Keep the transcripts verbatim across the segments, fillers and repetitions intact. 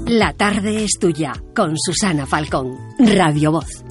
La tarde es tuya, con Susana Falcón, Radio Voz.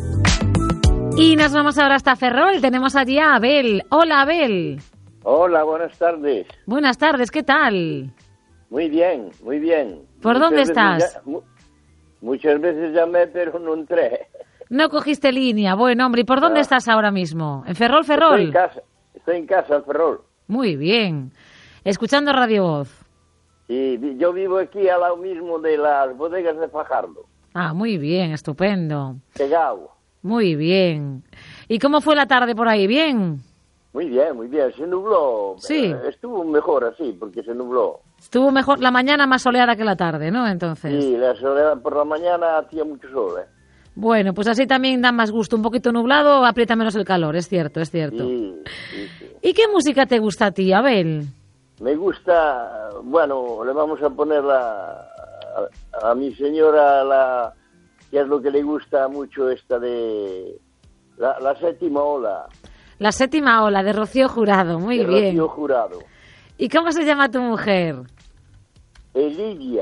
Y nos vamos ahora hasta Ferrol. Tenemos allí a Abel. Hola, Abel. Hola, buenas tardes. Buenas tardes, ¿qué tal? Muy bien, muy bien. ¿Por muchas dónde estás? Ya, mu muchas veces llamé, pero no entré. No cogiste línea. Bueno, hombre, ¿y por dónde no. estás ahora mismo? ¿En Ferrol, Ferrol? Estoy en casa, estoy en casa, en Ferrol. Muy bien. Escuchando Radio Voz. Sí, yo vivo aquí al lado mismo de las bodegas de Fajardo. Ah, muy bien, estupendo. Pegado. Muy bien. ¿Y cómo fue la tarde por ahí? ¿Bien? Muy bien, muy bien. Se nubló. Sí. Estuvo mejor así, porque se nubló. Estuvo mejor la mañana más soleada que la tarde, ¿no? Entonces. Sí, la soleada por la mañana hacía mucho sol, ¿eh? Bueno, pues así también da más gusto. Un poquito nublado aprieta menos el calor, es cierto, es cierto. Sí, sí, sí. ¿Y qué música te gusta a ti, Abel? Me gusta, bueno, le vamos a poner la, a, a mi señora, la, que es lo que le gusta mucho, esta de la, la séptima ola. La séptima ola, de Rocío Jurado, muy de bien. Rocío Jurado. ¿Y cómo se llama tu mujer? Elidia.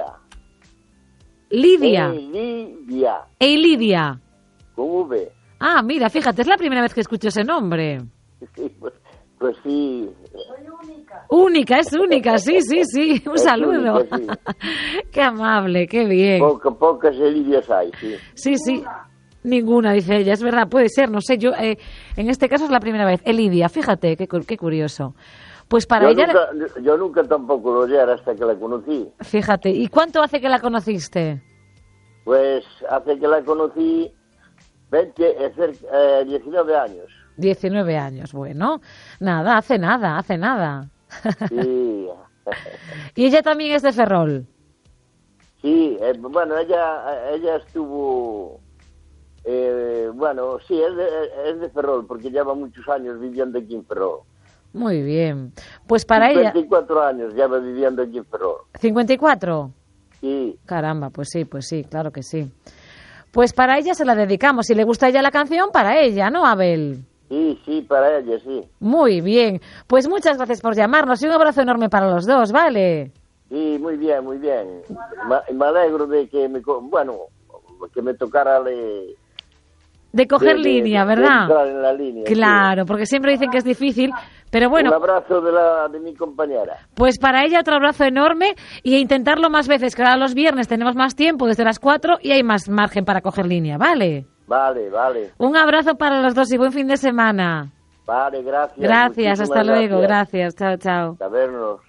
Lidia. Elidia. Elidia. Con V. Ah, mira, fíjate, es la primera vez que escucho ese nombre. Sí, pues, pues sí. Única, es única, sí, sí, sí. Un es saludo. Única, sí. Qué amable, qué bien. Poca, pocas Elidias hay, sí. Sí, sí. Ninguna, dice ella, es verdad, puede ser, no sé, yo eh, en este caso es la primera vez. Elidia, fíjate, qué, qué curioso. Pues para yo ella... Nunca, yo nunca tampoco lo oyera hasta que la conocí. Fíjate, ¿y cuánto hace que la conociste? Pues hace que la conocí veinte, eh, diecinueve años. diecinueve años, bueno, nada, hace nada, hace nada. Sí. ¿Y ella también es de Ferrol? Sí, eh, bueno, ella ella estuvo... Eh, bueno, sí, es de, es de Ferrol, porque lleva muchos años viviendo aquí en Ferrol. Muy bien. Pues para ella... cincuenta y cuatro años lleva viviendo aquí en Ferrol. ¿cincuenta y cuatro? Sí. Caramba, pues sí, pues sí, claro que sí. Pues para ella se la dedicamos. Si le gusta a ella la canción, para ella, ¿no, Abel? Sí, sí, para ella, sí. Muy bien. Pues muchas gracias por llamarnos y un abrazo enorme para los dos, ¿vale? Sí, muy bien, muy bien. Me, me alegro de que me... Bueno, que me tocara le... De coger de, línea, de, ¿verdad? De entrar en la línea. Claro, sí. Porque siempre dicen que es difícil, pero bueno. Un abrazo de, la, de mi compañera. Pues para ella otro abrazo enorme y a intentarlo más veces, que ahora los viernes tenemos más tiempo desde las cuatro y hay más margen para coger línea, ¿vale? Vale, vale. Un abrazo para los dos y buen fin de semana. Vale, gracias. Gracias, hasta luego, gracias. gracias, chao, chao. Hasta vernos.